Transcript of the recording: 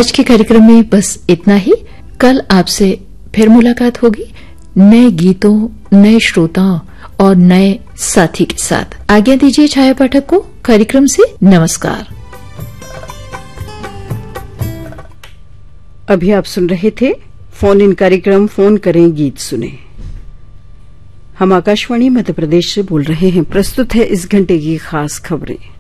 आज के कार्यक्रम में बस इतना ही। कल आपसे फिर मुलाकात होगी नए गीतों, नए श्रोताओं और नए साथी के साथ। आज्ञा दीजिए छाया पाठक को कार्यक्रम से। नमस्कार। अभी आप सुन रहे थे फोन इन कार्यक्रम फोन करें गीत सुने। हम आकाशवाणी मध्य प्रदेश से बोल रहे हैं। प्रस्तुत है इस घंटे की खास खबरें।